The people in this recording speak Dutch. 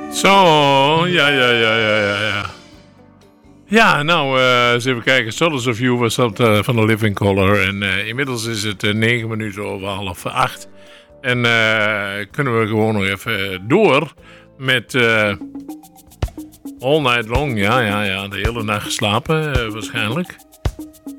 Zo, ja. Ja, nou, eens even kijken. Solace of You was dat van de Living Colour. En inmiddels is het 9 minuten over 7:30. En kunnen we gewoon nog even door met All Night Long. Ja, de hele nacht geslapen waarschijnlijk.